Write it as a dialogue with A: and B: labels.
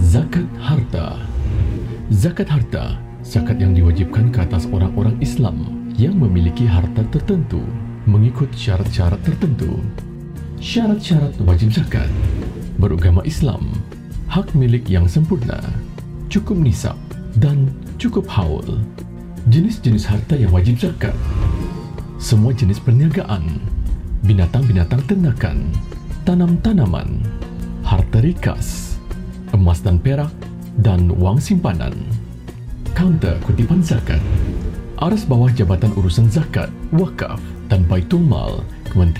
A: Zakat harta. Zakat harta, zakat yang diwajibkan ke atas orang-orang Islam yang memiliki harta tertentu mengikut syarat-syarat tertentu. Syarat-syarat wajib zakat: beragama Islam, hak milik yang sempurna, cukup nisab dan cukup haul. Jenis-jenis harta yang wajib zakat: semua jenis perniagaan, binatang-binatang ternakan, tanam-tanaman, harta rikas, emas dan perak, dan wang simpanan. Kaunter kutipan zakat. Aras bawah Jabatan Urusan Zakat, Wakaf dan Baitul Mal, Kementerian